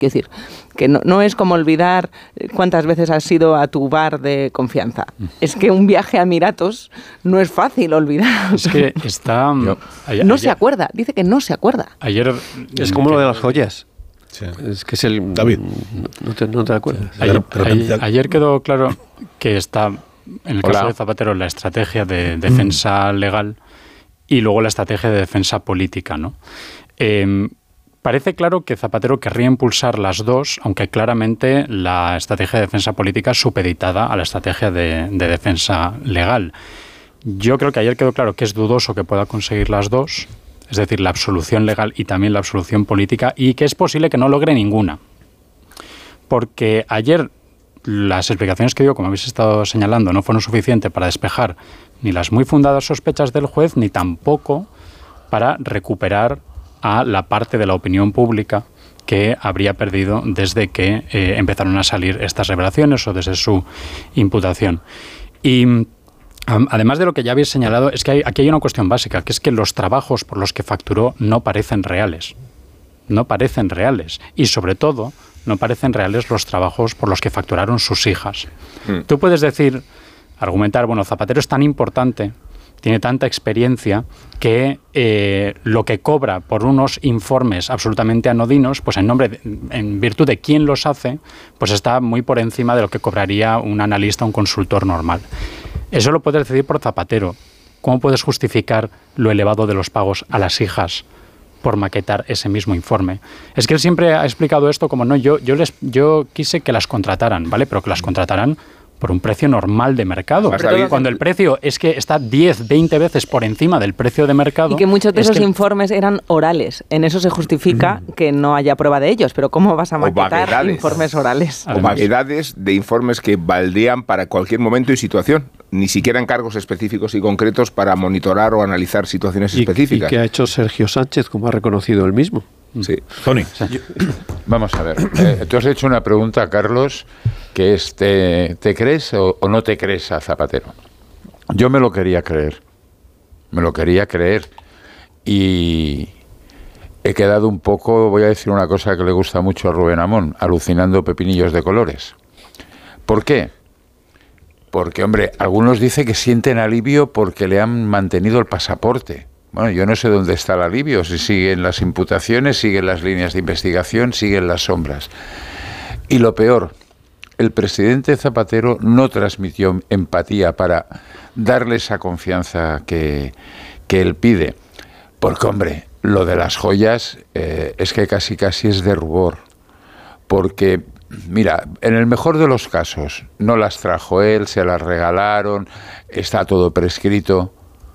Quiero decir, que no es como olvidar cuántas veces has ido a tu bar de confianza. Es que un viaje a Emiratos no es fácil olvidar. Es que está... No se acuerda, dice que no se acuerda. Ayer... Es como lo de las joyas. Sí. Es que es el... David. No te acuerdas. Ayer quedó claro que está, en el caso de Zapatero, la estrategia de defensa legal y luego la estrategia de defensa política, ¿no? Parece claro que Zapatero querría impulsar las dos, aunque claramente la estrategia de defensa política es supeditada a la estrategia de defensa legal. Yo creo que ayer quedó claro que es dudoso que pueda conseguir las dos, es decir, la absolución legal y también la absolución política, y que es posible que no logre ninguna. Porque ayer las explicaciones que dio, como habéis estado señalando, no fueron suficientes para despejar ni las muy fundadas sospechas del juez, ni tampoco para recuperar a la parte de la opinión pública que habría perdido desde que empezaron a salir estas revelaciones o desde su imputación. Y además de lo que ya habéis señalado, es que aquí hay una cuestión básica, que es que los trabajos por los que facturó no parecen reales. No parecen reales. Y sobre todo, no parecen reales los trabajos por los que facturaron sus hijas. Tú puedes decir, argumentar, bueno, Zapatero es tan importante, tiene tanta experiencia, que lo que cobra por unos informes absolutamente anodinos, pues en virtud de quién los hace, pues está muy por encima de lo que cobraría un analista o un consultor normal. Eso lo puedes decir por Zapatero. ¿Cómo puedes justificar lo elevado de los pagos a las hijas por maquetar ese mismo informe? Es que él siempre ha explicado esto como, no, yo quise que las contrataran, ¿vale? Pero que las contrataran por un precio normal de mercado. Cuando el precio es que está 10, 20 veces por encima del precio de mercado. Y que muchos de esos informes eran orales. En eso se justifica que no haya prueba de ellos. Pero ¿cómo vas a maquetar informes orales? O vaguedades de informes que valdrían para cualquier momento y situación. Ni siquiera encargos específicos y concretos para monitorar o analizar situaciones específicas. ¿Y qué ha hecho Sergio Sánchez, como ha reconocido él mismo? Sí. Tony. Vamos a ver. Tú has hecho una pregunta, Carlos, que es, ¿te crees o no te crees a Zapatero? Yo me lo quería creer. Me lo quería creer. Y he quedado un poco, voy a decir una cosa que le gusta mucho a Rubén Amón, alucinando pepinillos de colores. ¿Por qué? Porque, hombre, algunos dicen que sienten alivio porque le han mantenido el pasaporte. Bueno, yo no sé dónde está el alivio, si siguen las imputaciones, siguen las líneas de investigación, siguen las sombras. Y lo peor, el presidente Zapatero no transmitió empatía para darle esa confianza que él pide. Porque, hombre, lo de las joyas es que casi es de rubor. Porque, mira, en el mejor de los casos, no las trajo él, se las regalaron, está todo prescrito.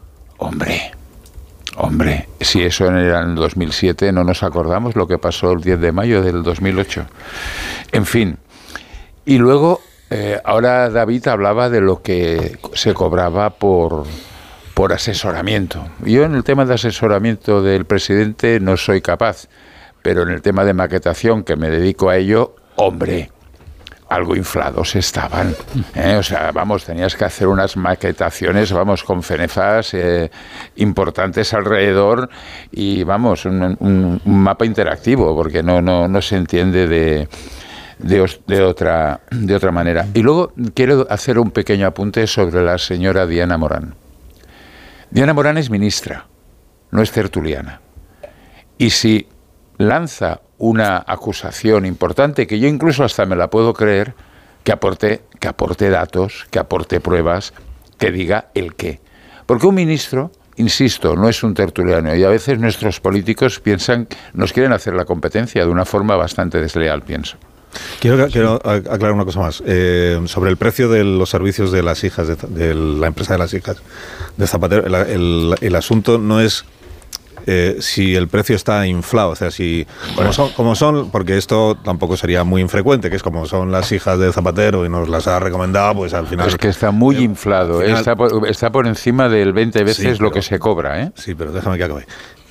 Hombre, si eso era en el 2007, no nos acordamos lo que pasó el 10 de mayo del 2008. En fin. Y luego, ahora David hablaba de lo que se cobraba por asesoramiento. Yo en el tema de asesoramiento del presidente no soy capaz, pero en el tema de maquetación, que me dedico a ello, hombre, algo inflados estaban, o sea, vamos, tenías que hacer unas maquetaciones, vamos, con fenefas importantes alrededor y, vamos, un mapa interactivo, porque no se entiende de otra manera. Y luego quiero hacer un pequeño apunte sobre la señora Diana Morán. Diana Morán es ministra, no es tertuliana. Y si lanza una acusación importante, que yo incluso hasta me la puedo creer, que aporte datos, que aporte pruebas, que diga el qué. Porque un ministro, insisto, no es un tertuliano, y a veces nuestros políticos nos quieren hacer la competencia de una forma bastante desleal, pienso. Quiero aclarar una cosa más. Sobre el precio de los servicios de las hijas, de la empresa de las hijas de Zapatero, el asunto no es si el precio está inflado, o sea, si como son, porque esto tampoco sería muy infrecuente, que es como son las hijas de Zapatero y nos las ha recomendado, pues al final... Es que está muy inflado, final, está por encima del 20 veces lo que se cobra, ¿eh? Sí, pero déjame que acabe.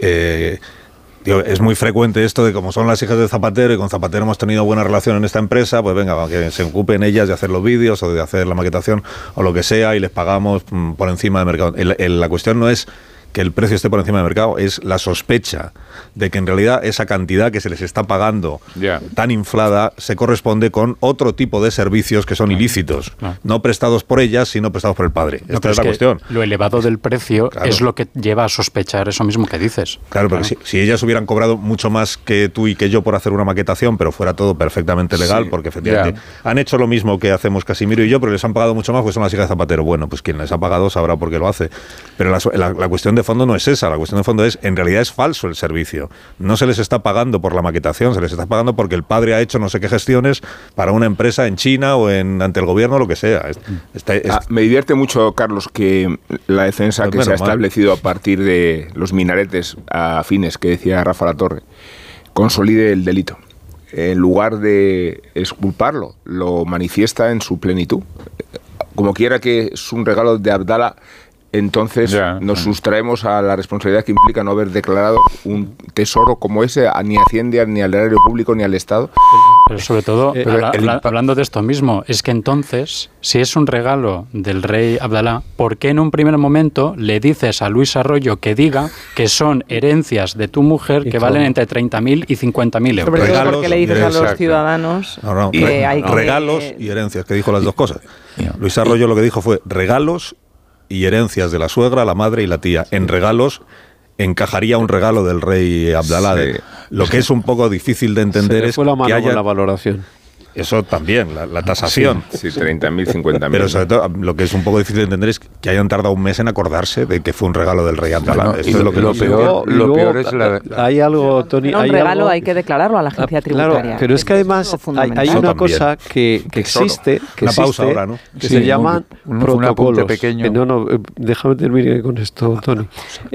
Es muy frecuente esto de como son las hijas de Zapatero y con Zapatero hemos tenido buena relación en esta empresa, pues venga, que se ocupen ellas de hacer los vídeos o de hacer la maquetación o lo que sea y les pagamos por encima del mercado. La cuestión no es que el precio esté por encima del mercado es la sospecha de que en realidad esa cantidad que se les está pagando tan inflada se corresponde con otro tipo de servicios que son ilícitos, no prestados por ellas, sino prestados por el padre. Esta es la cuestión. Lo elevado del precio es lo que lleva a sospechar eso mismo que dices. Claro, porque si ellas hubieran cobrado mucho más que tú y que yo por hacer una maquetación, pero fuera todo perfectamente legal, porque efectivamente han hecho lo mismo que hacemos Casimiro y yo, pero les han pagado mucho más porque son las hijas de Zapatero. Bueno, pues quien les ha pagado sabrá por qué lo hace. Pero la cuestión de fondo no es esa, la cuestión de fondo es, en realidad es falso el servicio. No se les está pagando por la maquetación, se les está pagando porque el padre ha hecho no sé qué gestiones para una empresa en China o ante el gobierno, lo que sea. Me divierte mucho, Carlos, que la defensa que se ha establecido a partir de los minaretes afines que decía Rafa Latorre consolide el delito. En lugar de exculparlo, lo manifiesta en su plenitud. Como quiera que es un regalo de Abdala, entonces nos sustraemos a la responsabilidad que implica no haber declarado un tesoro como ese ni a Hacienda, ni al erario público, ni al Estado. Pero sobre todo, hablando de esto mismo, es que entonces, si es un regalo del rey Abdalá, ¿por qué en un primer momento le dices a Luis Arroyo que diga que son herencias de tu mujer que valen entre 30.000 y 50.000 euros? Sobre todo porque le dices a los ciudadanos que hay regalos y herencias, que dijo las dos cosas. Luis Arroyo lo que dijo fue regalos y herencias de la suegra, la madre y la tía. En regalos encajaría un regalo del rey Abdalá. Lo que es un poco difícil de entender es que haya la valoración. Eso también, la tasación. Sí, 30.000, 50.000. Pero sobre todo, lo que es un poco difícil de entender es que hayan tardado un mes en acordarse de que fue un regalo del rey Abdalá. Bueno, Esto es lo peor es hay algo, Tony. Un regalo hay que declararlo a la agencia tributaria. Claro, pero es que además hay una cosa que existe, ahora, ¿no? que se llaman protocolos. No, déjame terminar con esto, Tony.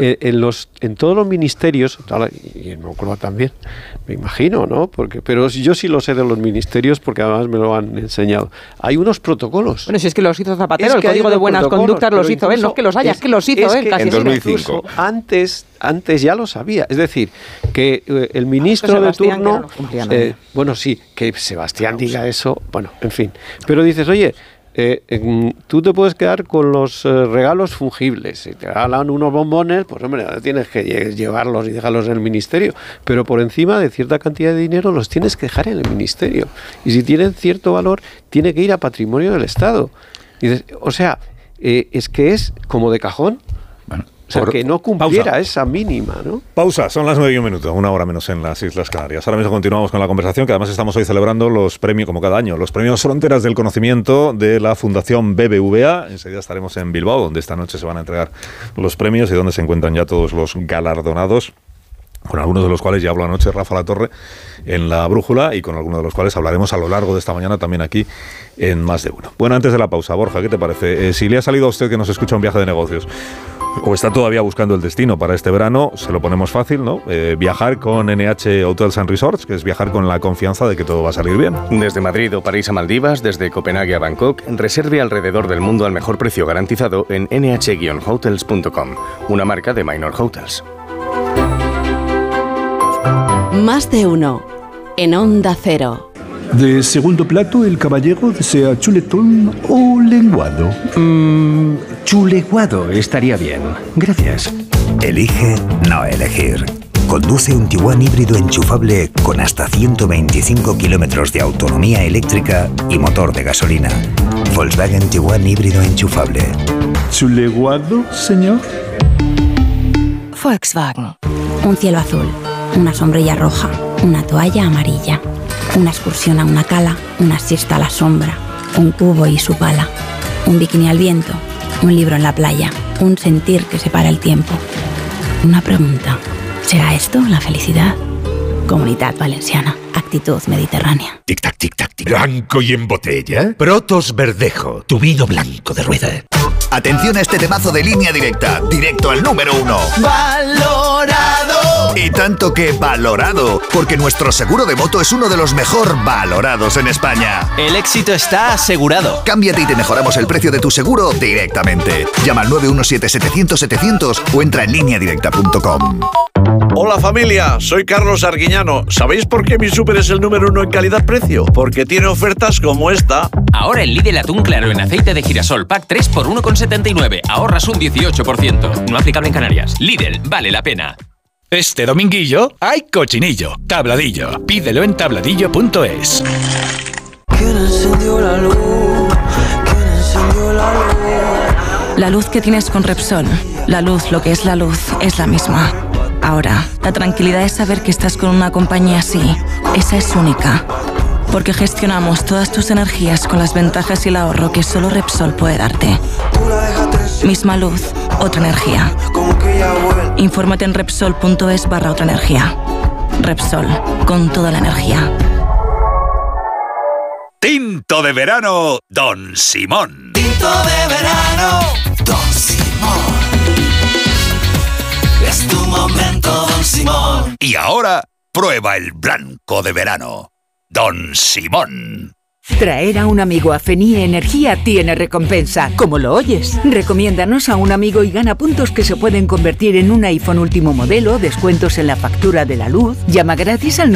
En todos los ministerios, y en Moncloa también, me imagino, ¿no? Pero yo sí lo sé de los ministerios porque además me lo han enseñado. Hay unos protocolos. Bueno, si es que los hizo Zapatero, el Código de Buenas Conductas los hizo él, no es que los haya, es que los hizo él. En 2005. Antes ya lo sabía. Es decir, que el ministro de turno... bueno, sí, que Sebastián diga eso, bueno, en fin. Pero dices, oye... tú te puedes quedar con los regalos fungibles. Si te regalan unos bombones, pues hombre, tienes que llevarlos y dejarlos en el ministerio. Pero por encima de cierta cantidad de dinero los tienes que dejar en el ministerio. Y si tienen cierto valor, tiene que ir a patrimonio del Estado. Y dices, o sea, es que es como de cajón. Bueno, o sea, que no cumpliera esa mínima, ¿no? Pausa, son las 9:01, una hora menos en las Islas Canarias. Ahora mismo continuamos con la conversación, que además estamos hoy celebrando los premios, como cada año, los premios Fronteras del Conocimiento de la Fundación BBVA. Enseguida estaremos en Bilbao, donde esta noche se van a entregar los premios y donde se encuentran ya todos los galardonados, con algunos de los cuales ya habló anoche Rafa Latorre en La Brújula y con algunos de los cuales hablaremos a lo largo de esta mañana también aquí en Más de Uno. Bueno, antes de la pausa, Borja, ¿qué te parece? Si le ha salido a usted que nos escucha un viaje de negocios o está todavía buscando el destino para este verano, se lo ponemos fácil, ¿no? Viajar con NH Hotels and Resorts, que es viajar con la confianza de que todo va a salir bien. Desde Madrid o París a Maldivas, desde Copenhague a Bangkok, reserve alrededor del mundo al mejor precio garantizado en nh-hotels.com, una marca de Minor Hotels. Más de uno en Onda Cero. De segundo plato, el caballero desea chuletón o lenguado. Chuleguado estaría bien. Gracias. Elige no elegir. Conduce un Tiguan híbrido enchufable con hasta 125 kilómetros de autonomía eléctrica y motor de gasolina. Volkswagen Tiguan híbrido enchufable. ¿Chuleguado, señor? Volkswagen. Un cielo azul, una sombrilla roja, una toalla amarilla, una excursión a una cala, una siesta a la sombra, un cubo y su pala, un bikini al viento, un libro en la playa, un sentir que separa el tiempo. Una pregunta, ¿será esto la felicidad? Comunidad Valenciana, actitud mediterránea. Tic-tac, tic-tac, tic. ¿Blanco y en botella? Protos Verdejo, tu vino blanco de rueda. Atención a este temazo de Línea Directa, directo al número 1. ¡Valorado! Y tanto que valorado, porque nuestro seguro de moto es uno de los mejor valorados en España. El éxito está asegurado. Cámbiate y te mejoramos el precio de tu seguro directamente. Llama al 917-700-700 o entra en lineadirecta.com. Hola familia, soy Carlos Arguiñano. ¿Sabéis por qué mi súper es el número 1 en calidad-precio? Porque tiene ofertas como esta. Ahora en Lidl atún claro en aceite de girasol pack 3 por 1,79. Ahorras un 18%. No aplicable en Canarias. Lidl, vale la pena. Este dominguillo hay cochinillo, tabladillo. Pídelo en tabladillo.es. ¿Quién encendió la luz? ¿Quién encendió la luz? La luz que tienes con Repsol, la luz, lo que es la luz, es la misma. Ahora, la tranquilidad es saber que estás con una compañía así. Esa es única. Porque gestionamos todas tus energías con las ventajas y el ahorro que solo Repsol puede darte. Misma luz, otra energía. Infórmate en Repsol.es/otra energía. Repsol, con toda la energía. Tinto de verano, Don Simón. Tinto de verano, Don Simón. Es tu momento, Don Simón. Y ahora, prueba el blanco de verano, Don Simón. Traer a un amigo a Fenie Energía tiene recompensa, como lo oyes. Recomiéndanos a un amigo y gana puntos que se pueden convertir en un iPhone último modelo, descuentos en la factura de la luz, llama gratis al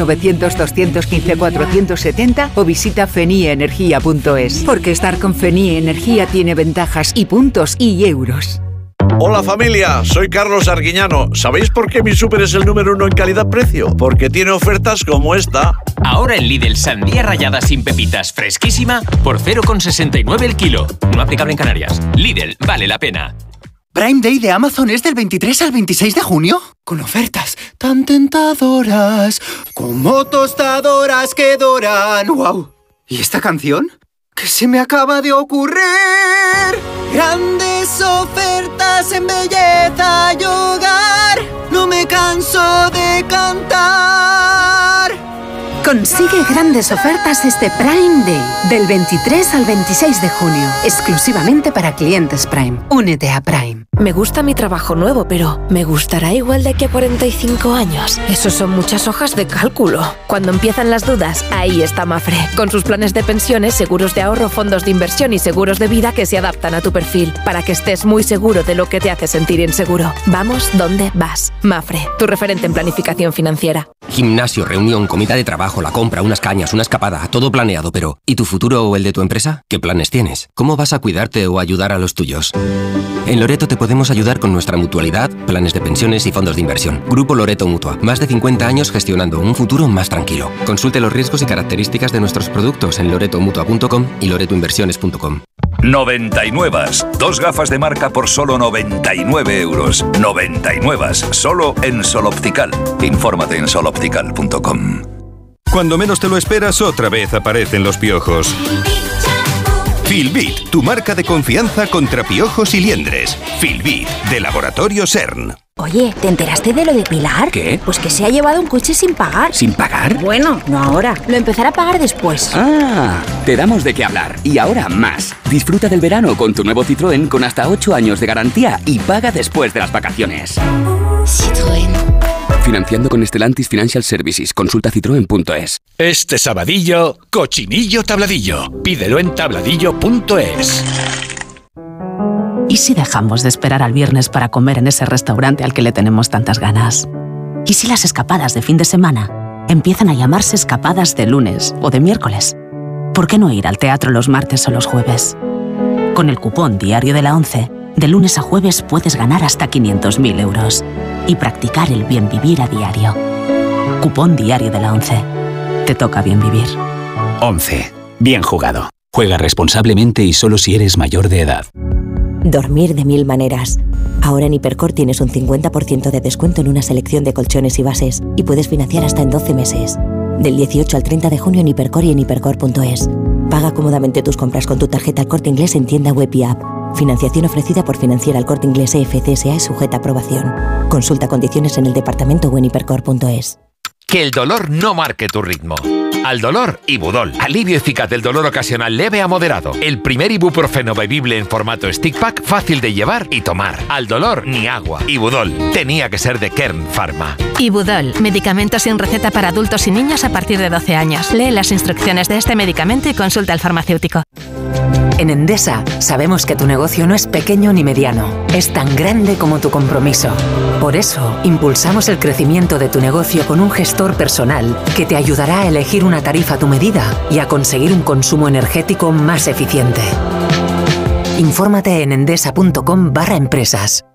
900-215-470 o visita fenieenergia.es. Porque estar con Fenie Energía tiene ventajas y puntos y euros. Hola familia, soy Carlos Arguiñano. ¿Sabéis por qué mi súper es el número 1 en calidad-precio? Porque tiene ofertas como esta. Ahora en Lidl sandía rallada sin pepitas fresquísima por 0,69 el kilo. No aplicable en Canarias. Lidl, vale la pena. Prime Day de Amazon es del 23 al 26 de junio. Con ofertas tan tentadoras como tostadoras que doran. ¡Wow! ¿Y esta canción? ¿Qué se me acaba de ocurrir? Grandes ofertas en belleza y hogar. No me canso de cantar. Consigue grandes ofertas este Prime Day, del 23 al 26 de junio, exclusivamente para clientes Prime. Únete a Prime. Me gusta mi trabajo nuevo, pero ¿me gustará igual de aquí a 45 años? Eso son muchas hojas de cálculo. Cuando empiezan las dudas, ahí está Mafre, con sus planes de pensiones, seguros de ahorro, fondos de inversión y seguros de vida que se adaptan a tu perfil, para que estés muy seguro de lo que te hace sentir inseguro. Vamos donde vas. Mafre, tu referente en planificación financiera. Gimnasio, reunión, comida de trabajo, la compra, unas cañas, una escapada, todo planeado, pero ¿y tu futuro o el de tu empresa? ¿Qué planes tienes? ¿Cómo vas a cuidarte o ayudar a los tuyos? En Loreto te podemos ayudar con nuestra mutualidad, planes de pensiones y fondos de inversión. Grupo Loreto Mutua, más de 50 años gestionando un futuro más tranquilo. Consulte los riesgos y características de nuestros productos en loretomutua.com y loretoinversiones.com. 99. 2 gafas de marca por solo 99 euros. 99. Solo en Sol Optical. Infórmate en soloptical.com. Cuando menos te lo esperas, otra vez aparecen los piojos. Filbit, tu marca de confianza contra piojos y liendres. Filbit, de Laboratorio CERN. Oye, ¿te enteraste de lo de Pilar? ¿Qué? Pues que se ha llevado un coche sin pagar. ¿Sin pagar? Bueno, no ahora. Lo empezará a pagar después. Ah, te damos de qué hablar. Y ahora más. Disfruta del verano con tu nuevo Citroën con hasta 8 años de garantía y paga después de las vacaciones. Citroën. Financiando con Stellantis Financial Services. Consulta citroen.es. Este sabadillo, cochinillo tabladillo. Pídelo en tabladillo.es. ¿Y si dejamos de esperar al viernes para comer en ese restaurante al que le tenemos tantas ganas? ¿Y si las escapadas de fin de semana empiezan a llamarse escapadas de lunes o de miércoles? ¿Por qué no ir al teatro los martes o los jueves? Con el cupón Diario de la ONCE, de lunes a jueves puedes ganar hasta 500.000 euros y practicar el bien vivir a diario. Cupón Diario de la ONCE. Te toca bien vivir. 11. Bien jugado. Juega responsablemente y solo si eres mayor de edad. Dormir de 1000 maneras. Ahora en Hipercor tienes un 50% de descuento en una selección de colchones y bases y puedes financiar hasta en 12 meses. Del 18 al 30 de junio en Hipercor y en hipercor.es. Paga cómodamente tus compras con tu tarjeta El Corte Inglés en tienda web y app. Financiación ofrecida por Financiera El Corte Inglés EFCSA y sujeta a aprobación. Consulta condiciones en el departamento o en hipercor.es. Que el dolor no marque tu ritmo. Al dolor, Ibudol. Alivio eficaz del dolor ocasional leve a moderado. El primer ibuprofeno bebible en formato stick pack, fácil de llevar y tomar. Al dolor, ni agua. Ibudol. Tenía que ser de Kern Pharma. Ibudol, medicamento sin receta para adultos y niños a partir de 12 años. Lee las instrucciones de este medicamento y consulta al farmacéutico. En Endesa sabemos que tu negocio no es pequeño ni mediano, es tan grande como tu compromiso. Por eso, impulsamos el crecimiento de tu negocio con un gestor personal que te ayudará a elegir una tarifa a tu medida y a conseguir un consumo energético más eficiente. Infórmate en endesa.com/empresas.